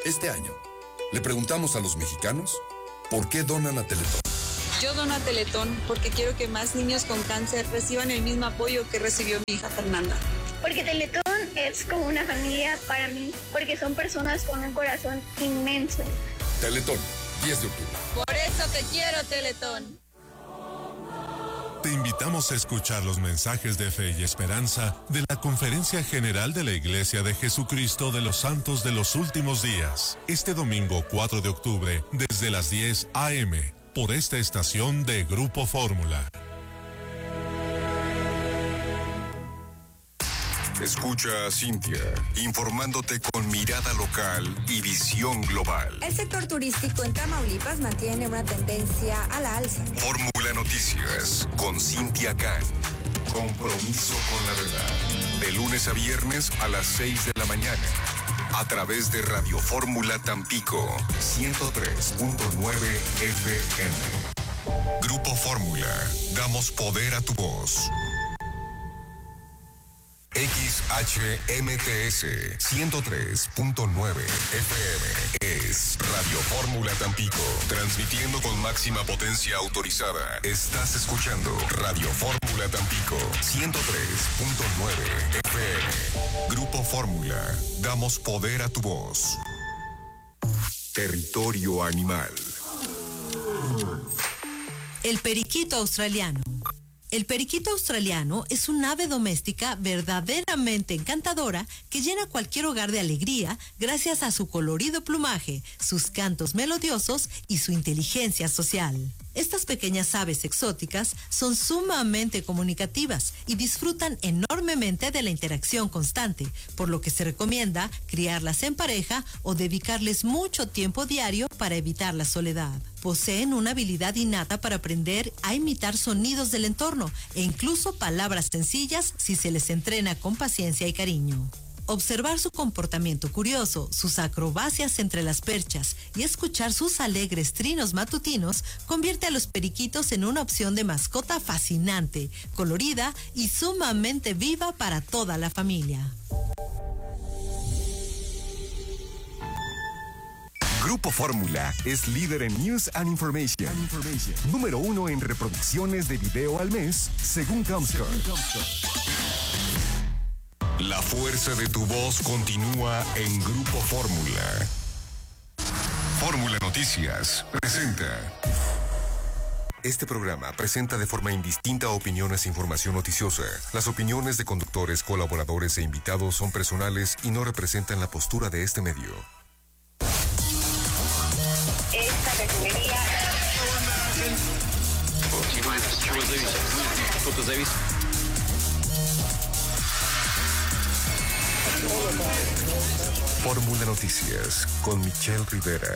Este año, le preguntamos a los mexicanos por qué donan a Teletón. Yo dono a Teletón porque quiero que más niños con cáncer reciban el mismo apoyo que recibió mi hija Fernanda. Porque Teletón es como una familia para mí, porque son personas con un corazón inmenso. Teletón, 10 de octubre. Por eso te quiero, Teletón. Te invitamos a escuchar los mensajes de fe y esperanza de la Conferencia General de la Iglesia de Jesucristo de los Santos de los Últimos Días, este domingo 4 de octubre, desde las 10 a.m., por esta estación de Grupo Fórmula. Escucha a Cintia, informándote con mirada local y visión global. El sector turístico en Tamaulipas mantiene una tendencia a la alza. Fórmula Noticias, con Cintia Can. Compromiso con la verdad. De lunes a viernes a las 6 de la mañana. A través de Radio Fórmula Tampico, 103.9 FM. Grupo Fórmula, damos poder a tu voz. XHMTS 103.9 FM es Radio Fórmula Tampico, transmitiendo con máxima potencia autorizada. Estás escuchando Radio Fórmula Tampico 103.9 FM. Grupo Fórmula, damos poder a tu voz. Territorio animal. El periquito australiano. El periquito australiano es un ave doméstica verdaderamente encantadora que llena cualquier hogar de alegría gracias a su colorido plumaje, sus cantos melodiosos y su inteligencia social. Estas pequeñas aves exóticas son sumamente comunicativas y disfrutan enormemente de la interacción constante, por lo que se recomienda criarlas en pareja o dedicarles mucho tiempo diario para evitar la soledad. Poseen una habilidad innata para aprender a imitar sonidos del entorno e incluso palabras sencillas si se les entrena con paciencia y cariño. Observar su comportamiento curioso, sus acrobacias entre las perchas y escuchar sus alegres trinos matutinos convierte a los periquitos en una opción de mascota fascinante, colorida y sumamente viva para toda la familia. Grupo Fórmula es líder en News and Information. Número 1 en reproducciones de video al mes, según Comscore. La fuerza de tu voz continúa en Grupo Fórmula. Fórmula Noticias presenta. Este programa presenta de forma indistinta opiniones e información noticiosa. Las opiniones de conductores, colaboradores e invitados son personales y no representan la postura de este medio. Esta refinería... Fórmula Noticias con Michelle Rivera.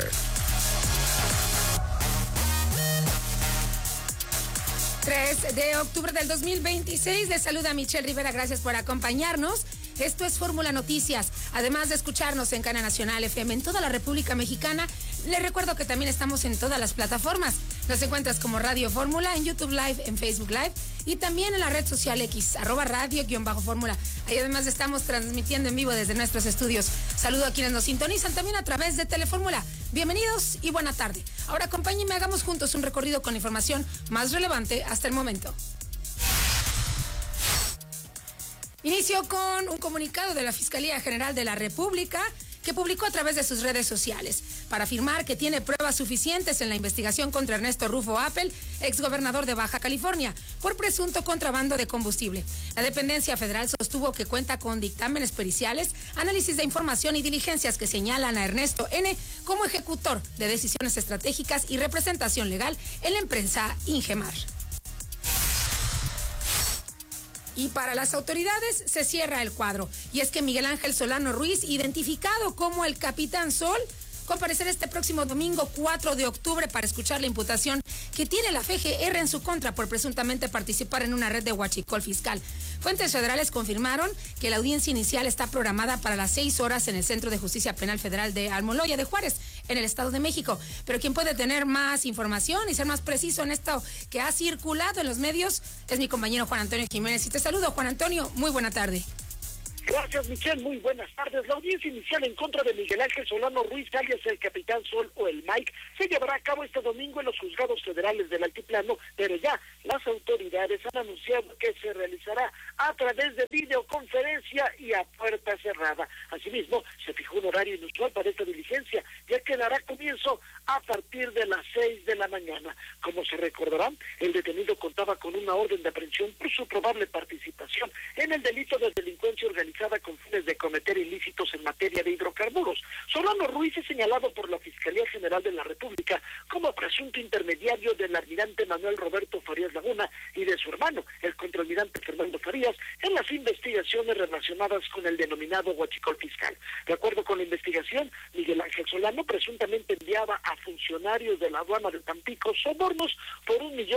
De octubre del 2026, les saluda Michelle Rivera, gracias por acompañarnos. Esto es Fórmula Noticias. Además de escucharnos en Cadena Nacional FM en toda la República Mexicana, les recuerdo que también estamos en todas las plataformas. Nos encuentras como Radio Fórmula en YouTube Live, en Facebook Live y también en la red social X, @radio_fórmula. Ahí además estamos transmitiendo en vivo desde nuestros estudios. Saludo a quienes nos sintonizan también a través de Telefórmula. Bienvenidos y buena tarde. Ahora acompáñenme, hagamos juntos un recorrido con la información más relevante hasta el momento. Inicio con un comunicado de la Fiscalía General de la República que publicó a través de sus redes sociales para afirmar que tiene pruebas suficientes en la investigación contra Ernesto Rufo Appel, exgobernador de Baja California, por presunto contrabando de combustible. La dependencia federal sostuvo que cuenta con dictámenes periciales, análisis de información y diligencias que señalan a Ernesto N. como ejecutor de decisiones estratégicas y representación legal en la empresa Ingemar. Y para las autoridades se cierra el cuadro. Y es que Miguel Ángel Solano Ruiz, identificado como el Capitán Sol, comparecerá este próximo domingo 4 de octubre para escuchar la imputación que tiene la FGR en su contra por presuntamente participar en una red de huachicol fiscal. Fuentes federales confirmaron que la audiencia inicial está programada para las 6 horas en el Centro de Justicia Penal Federal de Almoloya de Juárez, en el Estado de México. Pero quien puede tener más información y ser más preciso en esto que ha circulado en los medios es mi compañero Juan Antonio Jiménez. Y te saludo, Juan Antonio, muy buena tarde. Gracias, Michelle. Muy buenas tardes. La audiencia inicial en contra de Miguel Ángel Solano Ruiz, alias el Capitán Sol o el Mike, se llevará a cabo este domingo en los juzgados federales del Altiplano, pero ya las autoridades han anunciado que se realizará a través de videoconferencia y a puerta cerrada. Asimismo, se fijó un horario inusual para esta diligencia, ya que dará comienzo a partir de las 6 de la mañana. Como se recordarán, el detenido contaba con una orden de aprehensión por su probable participación en el delito de delincuencia organizada con fines de cometer ilícitos en materia de hidrocarburos. Solano Ruiz es señalado por la Fiscalía General de la República como presunto intermediario del almirante Manuel Roberto Farías Laguna y de su hermano, el contraalmirante Fernando Farías, en las investigaciones relacionadas con el denominado huachicol fiscal. De acuerdo con la investigación, Miguel Ángel Solano presuntamente enviaba a funcionarios de la aduana de Tampico sobornos por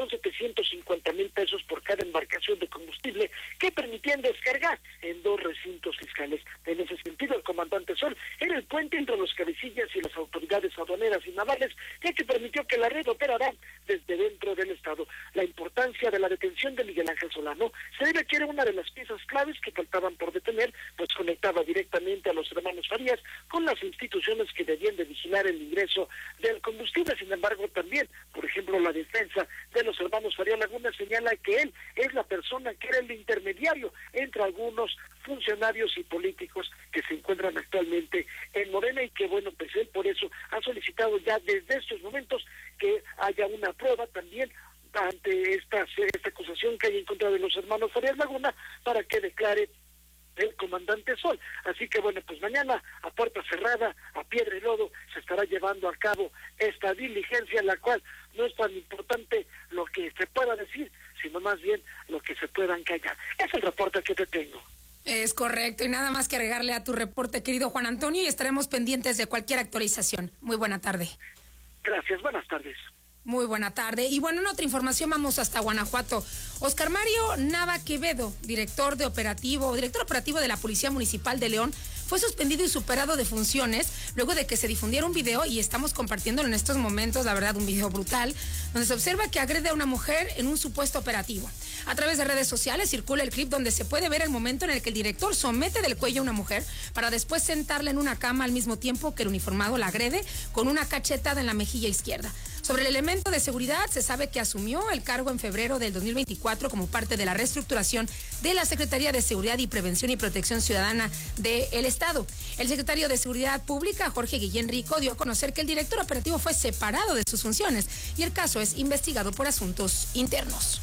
1.750.000 pesos por cada embarcación de combustible que permitían descargar en 2 recintos fiscales. En ese sentido, el comandante Sol era el puente entre los cabecillas y las autoridades aduaneras y navales, ya que permitió que la red operara desde dentro del Estado. La importancia de la detención de Miguel Ángel Solano se debe a que era una de las piezas claves que faltaban por detener, pues conectaba directamente a los hermanos Farías con las instituciones que debían de vigilar el ingreso del combustible. Sin embargo, también, por ejemplo, la defensa de los hermanos Farías Laguna señala que él es la persona que era el intermediario entre algunos funcionarios y políticos que se encuentran actualmente en Morena y que, bueno, pues él por eso ha solicitado ya desde estos momentos que haya una prueba también ante esta acusación que hay en contra de los hermanos Farías Laguna para que declare el comandante Sol. Así que bueno, pues mañana a puerta cerrada, a piedra y lodo, se estará llevando a cabo esta diligencia, en la cual no es tan importante lo que se pueda decir, sino más bien lo que se puedan callar. Es el reporte que te tengo. Es correcto, y nada más que agregarle a tu reporte, querido Juan Antonio, y estaremos pendientes de cualquier actualización. Muy buena tarde. Gracias, buenas tardes. Muy buena tarde. Y bueno, en otra información vamos hasta Guanajuato. Oscar Mario Nava Quevedo, director operativo de la Policía Municipal de León, fue suspendido y superado de funciones luego de que se difundiera un video, y estamos compartiéndolo en estos momentos, la verdad, un video brutal, donde se observa que agrede a una mujer en un supuesto operativo. A través de redes sociales circula el clip donde se puede ver el momento en el que el director somete del cuello a una mujer para después sentarla en una cama al mismo tiempo que el uniformado la agrede con una cachetada en la mejilla izquierda. Sobre el elemento de seguridad, se sabe que asumió el cargo en febrero del 2024 como parte de la reestructuración de la Secretaría de Seguridad y Prevención y Protección Ciudadana del Estado. El secretario de Seguridad Pública, Jorge Guillén Rico, dio a conocer que el director operativo fue separado de sus funciones y el caso es investigado por asuntos internos.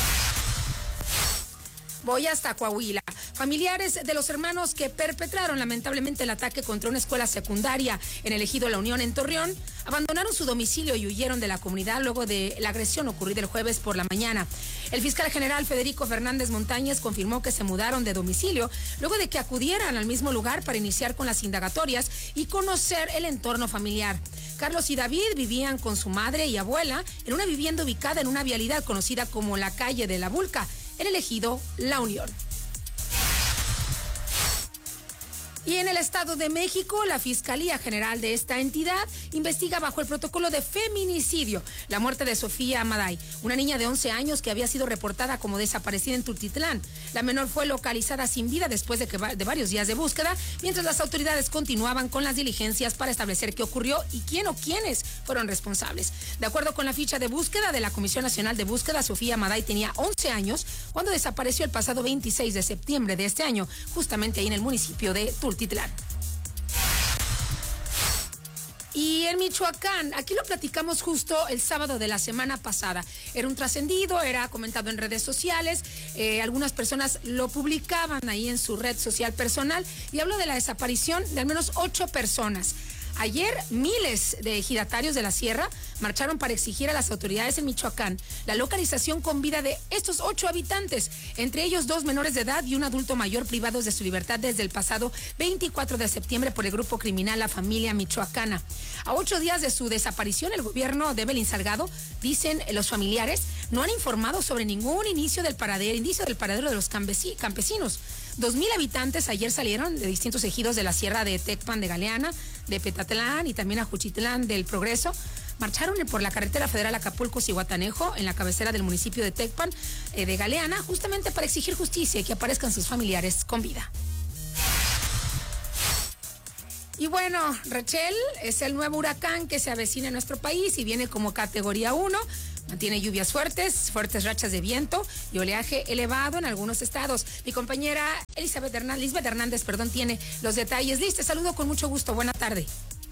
Voy hasta Coahuila. Familiares de los hermanos que perpetraron lamentablemente el ataque contra una escuela secundaria en el ejido La Unión en Torreón abandonaron su domicilio y huyeron de la comunidad luego de la agresión ocurrida el jueves por la mañana. El fiscal general Federico Fernández Montañez confirmó que se mudaron de domicilio luego de que acudieran al mismo lugar para iniciar con las indagatorias y conocer el entorno familiar. Carlos y David vivían con su madre y abuela en una vivienda ubicada en una vialidad conocida como la calle de la Vulca, en el ejido La Unión. Y en el Estado de México, la Fiscalía General de esta entidad investiga bajo el protocolo de feminicidio la muerte de Sofía Amaday, una niña de 11 años que había sido reportada como desaparecida en Tultitlán. La menor fue localizada sin vida después de varios días de búsqueda, mientras las autoridades continuaban con las diligencias para establecer qué ocurrió y quién o quiénes fueron responsables. De acuerdo con la ficha de búsqueda de la Comisión Nacional de Búsqueda, Sofía Amaday tenía 11 años cuando desapareció el pasado 26 de septiembre de este año, justamente ahí en el municipio de Tultitlán. Y en Michoacán, aquí lo platicamos justo el sábado de la semana pasada. Era un trascendido, era comentado en redes sociales, algunas personas lo publicaban ahí en su red social personal y habló de la desaparición de al menos 8 personas. Ayer, miles de ejidatarios de la sierra marcharon para exigir a las autoridades en Michoacán la localización con vida de estos 8 habitantes, entre ellos 2 menores de edad y un adulto mayor privados de su libertad desde el pasado 24 de septiembre por el grupo criminal La Familia Michoacana. A 8 días de su desaparición, el gobierno de Evelyn Salgado, dicen los familiares, no han informado sobre ningún indicio del paradero de los campesinos. 2,000 habitantes ayer salieron de distintos ejidos de la sierra de Tecpan de Galeana, de Petatlán y también a Juchitlán del Progreso. Marcharon por la carretera federal Acapulco-Zihuatanejo, en la cabecera del municipio de Tecpan de Galeana, justamente para exigir justicia y que aparezcan sus familiares con vida. Y bueno, Rachel es el nuevo huracán que se avecina en nuestro país y viene como categoría 1. Mantiene lluvias fuertes rachas de viento y oleaje elevado en algunos estados. Mi compañera Lisbeth Hernández, tiene los detalles. Liz, te saludo con mucho gusto. Buena tarde.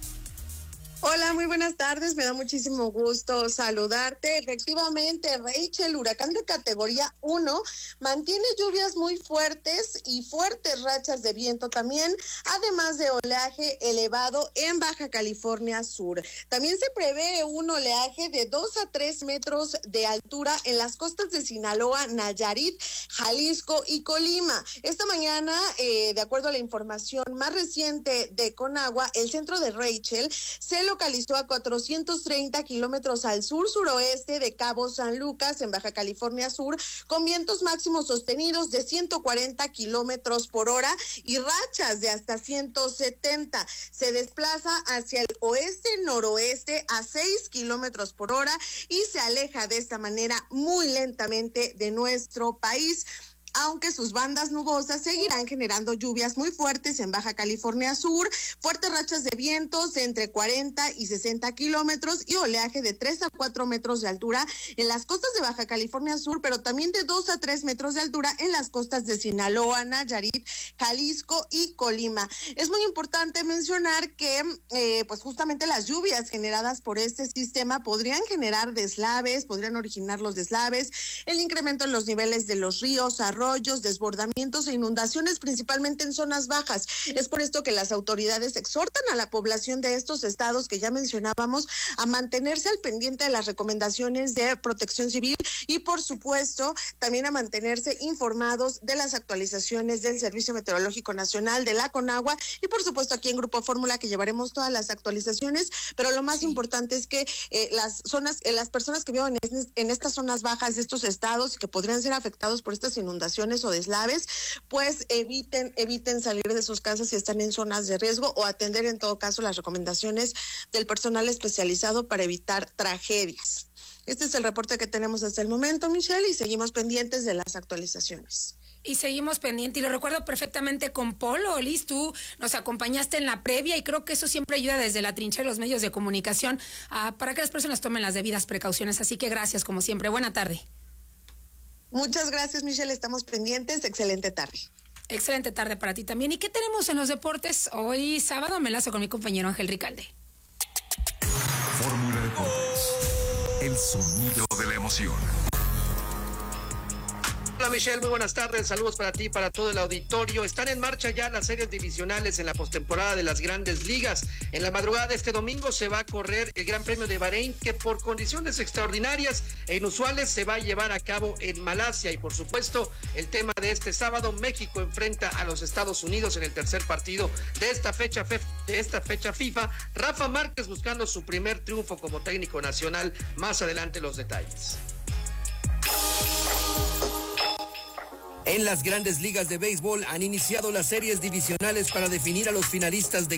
Hola, muy buenas tardes. Me da muchísimo gusto saludarte. Efectivamente, Rachel, huracán de categoría 1, mantiene lluvias muy fuertes y fuertes rachas de viento también, además de oleaje elevado en Baja California Sur. También se prevé un oleaje de 2 a 3 metros de altura en las costas de Sinaloa, Nayarit, Jalisco y Colima. Esta mañana, de acuerdo a la información más reciente de Conagua, el centro de Rachel se localizó a 430 kilómetros al sur-suroeste de Cabo San Lucas, en Baja California Sur, con vientos máximos sostenidos de 140 kilómetros por hora y rachas de hasta 170. Se desplaza hacia el oeste-noroeste a 6 kilómetros por hora y se aleja de esta manera muy lentamente de nuestro país, aunque sus bandas nubosas seguirán generando lluvias muy fuertes en Baja California Sur, fuertes rachas de vientos de entre 40 y 60 kilómetros y oleaje de 3 a 4 metros de altura en las costas de Baja California Sur, pero también de 2 a 3 metros de altura en las costas de Sinaloa, Nayarit, Jalisco y Colima. Es muy importante mencionar que pues justamente las lluvias generadas por este sistema podrían generar deslaves, podrían originar los deslaves, el incremento en los niveles de los ríos, arroyos, desbordamientos e inundaciones, principalmente en zonas bajas. Es por esto que las autoridades exhortan a la población de estos estados que ya mencionábamos a mantenerse al pendiente de las recomendaciones de Protección Civil y, por supuesto, también a mantenerse informados de las actualizaciones del Servicio Meteorológico Nacional, de la Conagua y, por supuesto, aquí en Grupo Fórmula, que llevaremos todas las actualizaciones, pero lo más importante es que las personas que viven en estas zonas bajas de estos estados y que podrían ser afectados por estas inundaciones o deslaves, pues eviten salir de sus casas si están en zonas de riesgo o atender en todo caso las recomendaciones del personal especializado para evitar tragedias. Este es el reporte que tenemos hasta el momento, Michelle, y seguimos pendientes de las actualizaciones. Y seguimos pendientes, y lo recuerdo perfectamente con Polo. Liz, tú nos acompañaste en la previa y creo que eso siempre ayuda desde la trinchera de los medios de comunicación para que las personas tomen las debidas precauciones. Así que gracias, como siempre. Buena tarde. Muchas gracias, Michelle. Estamos pendientes. Excelente tarde. Excelente tarde para ti también. ¿Y qué tenemos en los deportes? Hoy sábado me lazo con mi compañero Ángel Ricalde. Fórmula Deportes. El sonido de la emoción. Hola Michelle, muy buenas tardes, saludos para ti y para todo el auditorio. Están en marcha ya las series divisionales en la postemporada de las Grandes Ligas. En la madrugada de este domingo se va a correr el Gran Premio de Bahrein, que por condiciones extraordinarias e inusuales se va a llevar a cabo en Malasia. Y por supuesto, el tema de este sábado, México enfrenta a los Estados Unidos en el tercer partido de esta fecha FIFA. Rafa Márquez buscando su primer triunfo como técnico nacional. Más adelante los detalles. En las Grandes Ligas de Béisbol han iniciado las series divisionales para definir a los finalistas de